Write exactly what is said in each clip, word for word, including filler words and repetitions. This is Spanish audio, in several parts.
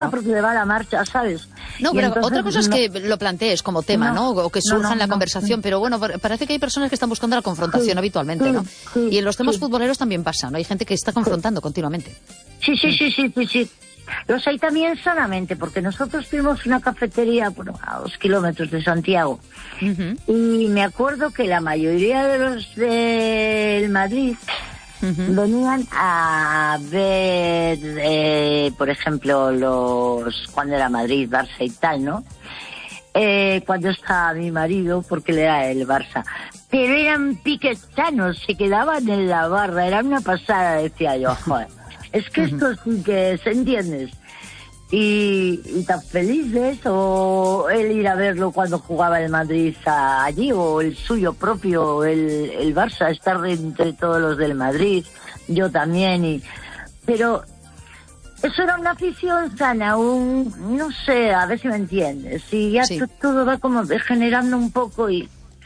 porque le va la marcha, ¿sabes? No, y pero entonces, otra cosa es no, que lo plantees como tema, ¿no? no, O que surja no, no, en la no, conversación, no. pero bueno, parece que hay personas que están buscando la confrontación sí, habitualmente, sí, ¿no? Sí, y en los temas sí. futboleros también pasa, ¿no? Hay gente que está confrontando sí. continuamente. Sí, sí, sí, sí, sí, sí. Los hay también sanamente, porque nosotros tuvimos una cafetería bueno, a dos kilómetros de Santiago. Uh-huh. Y me acuerdo que la mayoría de los del Madrid uh-huh. venían a ver, eh, por ejemplo, los cuando era Madrid, Barça y tal, ¿no? Eh, cuando estaba mi marido, porque le era el Barça. Pero eran piquetanos, se quedaban en la barra, era una pasada, decía yo, joder. Es que esto sí que se entiendes. Y, y tan felices, o él ir a verlo cuando jugaba el Madrid a, allí, o el suyo propio, el, el Barça, estar entre todos los del Madrid, yo también. Y pero eso era una afición sana, un, no sé, a ver si me entiendes. Y ya sí. t- todo va como degenerando un poco y,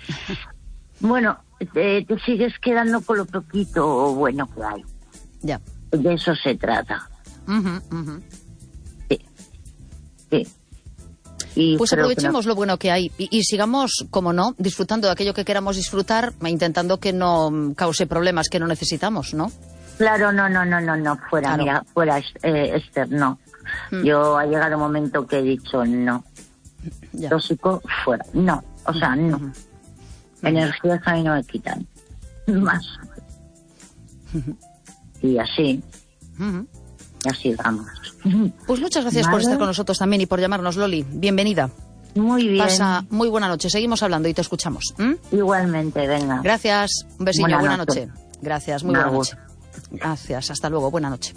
bueno, te, te sigues quedando con lo poquito bueno que hay. Ya. De eso se trata. Uh-huh, uh-huh. Sí. Sí. Y pues aprovechemos no... lo bueno que hay y, y sigamos, como no, disfrutando de aquello que queramos disfrutar, intentando que no cause problemas que no necesitamos, ¿no? Claro, no, no, no, no, no, fuera, claro. Mira, fuera, eh, Esther, no. Mm. Yo ha llegado un momento que he dicho no. Ya. Tóxico, fuera, no, o sea, no. Uh-huh. Energías a mí no me quitan. Más. Uh-huh. Y así. Uh-huh. Y así vamos. Pues muchas gracias ¿Vale? por estar con nosotros también y por llamarnos, Loli. Bienvenida. Muy bien. Pasa muy buena noche. Seguimos hablando y te escuchamos. ¿Mm? Igualmente, venga. Gracias. Un besillo. Buena, buena noche. noche. Gracias. Muy buena noche. Gracias. Hasta luego. Buena noche.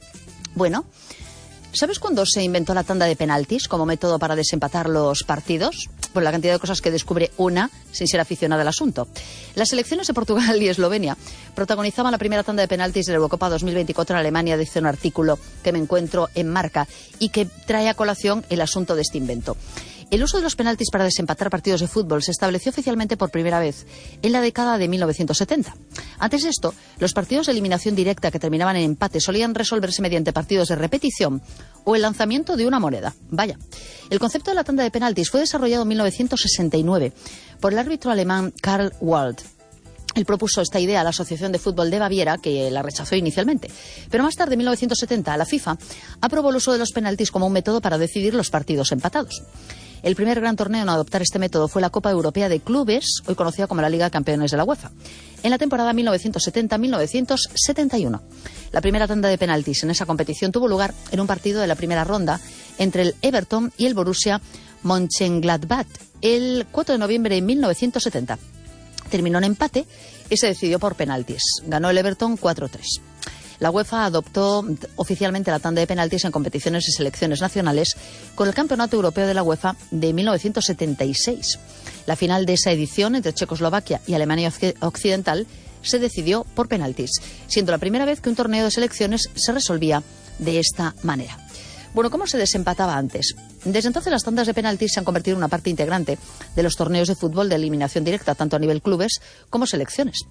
Bueno, ¿sabes cuándo se inventó la tanda de penaltis como método para desempatar los partidos? Por la cantidad de cosas que descubre una sin ser aficionada al asunto. Las selecciones de Portugal y Eslovenia protagonizaban la primera tanda de penaltis de la Eurocopa dos mil veinticuatro en Alemania, dice un artículo que me encuentro en Marca y que trae a colación el asunto de este invento. El uso de los penaltis para desempatar partidos de fútbol se estableció oficialmente por primera vez en la década de mil novecientos setenta. Antes de esto, los partidos de eliminación directa que terminaban en empate solían resolverse mediante partidos de repetición o el lanzamiento de una moneda. Vaya. El concepto de la tanda de penaltis fue desarrollado en mil novecientos sesenta y nueve por el árbitro alemán Karl Wald. Él propuso esta idea a la Asociación de Fútbol de Baviera, que la rechazó inicialmente. Pero más tarde, en mil novecientos setenta, la FIFA aprobó el uso de los penaltis como un método para decidir los partidos empatados. El primer gran torneo en adoptar este método fue la Copa Europea de Clubes, hoy conocida como la Liga de Campeones de la UEFA, en la temporada mil novecientos setenta a mil novecientos setenta y uno. La primera tanda de penaltis en esa competición tuvo lugar en un partido de la primera ronda entre el Everton y el Borussia Mönchengladbach el cuatro de noviembre de mil novecientos setenta. Terminó en empate y se decidió por penaltis. Ganó el Everton cuatro tres. La UEFA adoptó oficialmente la tanda de penaltis en competiciones y selecciones nacionales con el Campeonato Europeo de la UEFA de mil novecientos setenta y seis. La final de esa edición entre Checoslovaquia y Alemania Occidental se decidió por penaltis, siendo la primera vez que un torneo de selecciones se resolvía de esta manera. Bueno, ¿cómo se desempataba antes? Desde entonces las tandas de penaltis se han convertido en una parte integrante de los torneos de fútbol de eliminación directa, tanto a nivel clubes como selecciones.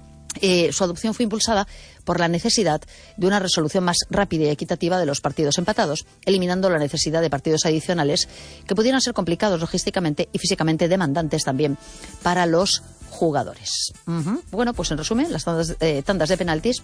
Eh, su adopción fue impulsada por la necesidad de una resolución más rápida y equitativa de los partidos empatados, eliminando la necesidad de partidos adicionales que pudieran ser complicados logísticamente y físicamente demandantes también para los jugadores. Uh-huh. Bueno, pues en resumen, las tandas, eh, tandas de penaltis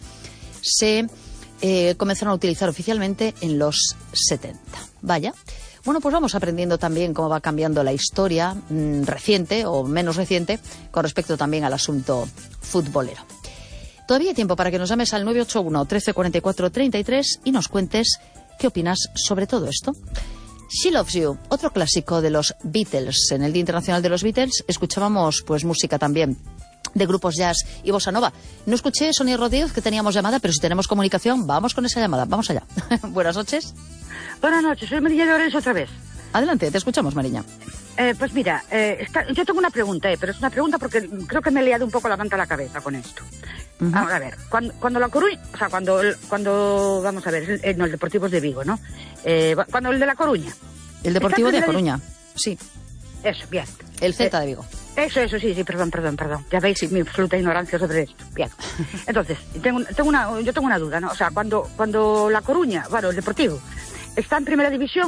se eh, comenzaron a utilizar oficialmente en los setenta. Vaya. Bueno, pues vamos aprendiendo también cómo va cambiando la historia mmm, reciente o menos reciente con respecto también al asunto futbolero. Todavía hay tiempo para que nos llames al nueve ocho uno, trece cuarenta y cuatro, treinta y tres y nos cuentes qué opinas sobre todo esto. She Loves You, otro clásico de los Beatles. En el Día Internacional de los Beatles escuchábamos pues música también de grupos jazz y bossa nova. No escuché, Sonia Rodríguez, que teníamos llamada, pero si tenemos comunicación, vamos con esa llamada. Vamos allá. Buenas noches. Buenas noches, soy Mariña de Orense otra vez. Adelante, te escuchamos, Mariña. Eh, pues mira, eh, está, yo tengo una pregunta, eh, pero es una pregunta porque creo que me he liado un poco la manta a la cabeza con esto. Uh-huh. Ahora, a ver, cuando, cuando la Coruña, o sea, cuando, cuando vamos a ver, eh, no, el Deportivo es de Vigo, ¿no? Eh, cuando el de La Coruña. El Deportivo de La Coruña, sí. Eso, bien. El Z eh, de Vigo. Eso, eso, sí, sí, perdón, perdón, perdón. Ya veis sí. mi absoluta ignorancia sobre esto. Bien. Entonces, tengo, tengo una, yo tengo una duda, ¿no? O sea, cuando, cuando La Coruña, bueno, el Deportivo, está en primera división,